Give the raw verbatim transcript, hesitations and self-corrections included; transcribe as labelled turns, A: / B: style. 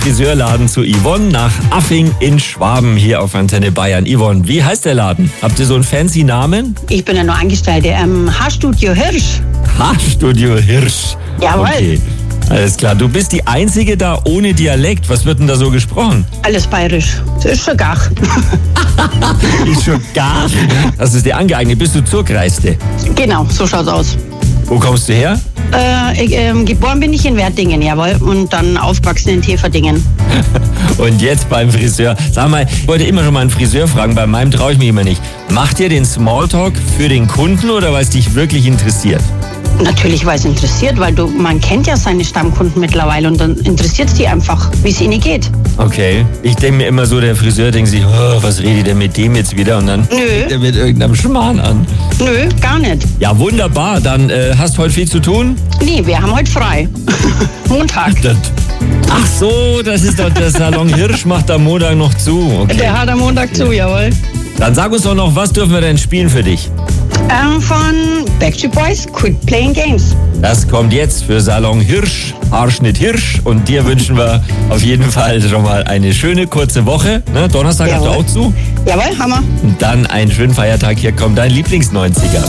A: Friseurladen zu Yvonne nach Affing in Schwaben hier auf Antenne Bayern. Yvonne, wie heißt der Laden? Habt ihr so einen fancy Namen?
B: Ich bin ja noch Angestellte im Haarstudio Hirsch.
A: Haarstudio Hirsch.
B: Jawohl.
A: Okay. Alles klar. Du bist die Einzige da ohne Dialekt. Was wird denn da so gesprochen?
B: Alles bayerisch. Das ist schon gar.
A: Ist schon gar. Das ist dir angeeignet. Bist du Zurkreiste?
B: Genau, so schaut's aus.
A: Wo kommst du her?
B: Äh, ich, ähm, geboren bin ich in Wertingen, jawohl. Und dann aufgewachsen in Teverdingen.
A: Und jetzt beim Friseur. Sag mal, ich wollte immer schon mal einen Friseur fragen. Bei meinem traue ich mich immer nicht. Macht ihr den Smalltalk für den Kunden oder weil es dich wirklich interessiert?
B: Natürlich, weil es interessiert, weil du, man kennt ja seine Stammkunden mittlerweile und dann interessiert es die einfach, wie es ihnen geht.
A: Okay. Ich denke mir immer so, der Friseur denkt sich, oh, was redet der mit dem jetzt wieder? Und dann
B: Nö.
A: fängt er mit irgendeinem Schmarrn an.
B: Nö, gar nicht.
A: Ja, wunderbar. Dann äh, hast du heute viel zu tun?
B: Nee, wir haben heute frei. Montag.
A: Das, ach so, das ist doch der Salon Hirsch, macht am Montag noch zu. Okay.
B: Der hat am Montag zu, jawohl.
A: Dann sag uns doch noch, was dürfen wir denn spielen für dich?
B: Ähm, von Backstreet Boys, Quit Playing Games.
A: Das kommt jetzt für Salon Hirsch, Haarschnitt Hirsch. Und dir wünschen wir auf jeden Fall schon mal eine schöne kurze Woche. Ne? Donnerstag habt ihr auch zu.
B: Jawohl, Hammer.
A: Und dann einen schönen Feiertag. Hier kommt dein Lieblings-neunziger.